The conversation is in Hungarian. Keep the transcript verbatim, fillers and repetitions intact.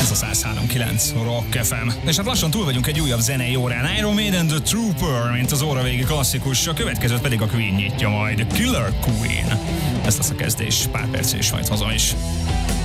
Ez a száz három kilenc Rock ef em. És hát lassan túl vagyunk egy újabb zenei órán. Iron Maiden The Trooper, mint az óravégi klasszikus, a következőt pedig a Queen nyitja majd. Killer Queen. Ez lesz a kezdés, pár perc és majd hazam is.